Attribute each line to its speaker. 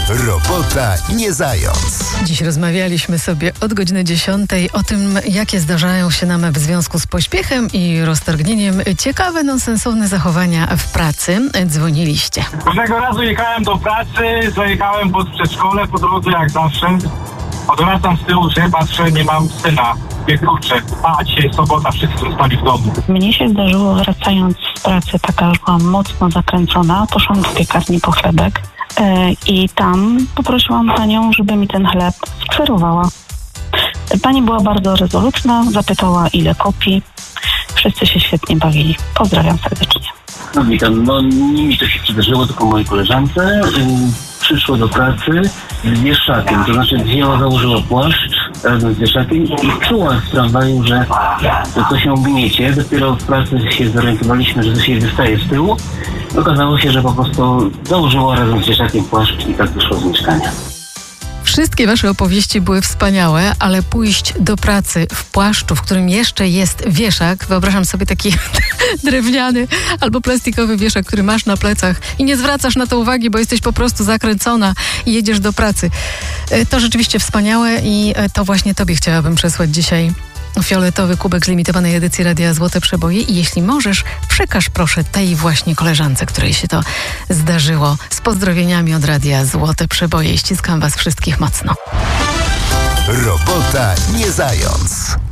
Speaker 1: Robota nie zając.
Speaker 2: Dziś rozmawialiśmy sobie od godziny 10 o tym, jakie zdarzają się nam w związku z pośpiechem i roztargnieniem ciekawe, sensowne zachowania w pracy. Dzwoniliście.
Speaker 3: Każdego razu jechałem do pracy, zajechałem pod przedszkole, po drodze jak zawsze. Odwracam z tyłu się, patrzę, nie mam syna. Kurczę, a dzisiaj sobota, wszyscy zostali w domu.
Speaker 4: Mnie się zdarzyło, wracając z pracy, taka już byłam mocno zakręcona, poszłam do piekarni po chlebek i tam poprosiłam panią, żeby mi ten chleb skserowała. Pani była bardzo rezolutna, zapytała, ile kopii. Wszyscy się świetnie bawili. Pozdrawiam serdecznie.
Speaker 5: No witam, nie mi to się przydarzyło, tylko mojej koleżance. Przyszło do pracy z wieszakiem, to znaczy założyła płaszcz razem z wieszakiem i czuła w tramwaju, że to się gniecie. Dopiero w pracy się zorientowaliśmy, że to się wystaje z tyłu. Okazało się, że po prostu założyła razem z wieszakiem płaszcz i tak wyszło z mieszkania.
Speaker 2: Wszystkie wasze opowieści były wspaniałe, ale pójść do pracy w płaszczu, w którym jeszcze jest wieszak, wyobrażam sobie taki drewniany albo plastikowy wieszak, który masz na plecach i nie zwracasz na to uwagi, bo jesteś po prostu zakręcona i jedziesz do pracy. To rzeczywiście wspaniałe i to właśnie tobie chciałabym przesłać dzisiaj fioletowy kubek z limitowanej edycji Radia Złote Przeboje i jeśli możesz, przekaż proszę tej właśnie koleżance, której się to zdarzyło. Z pozdrowieniami od Radia Złote Przeboje. Ściskam was wszystkich mocno.
Speaker 1: Robota nie zając.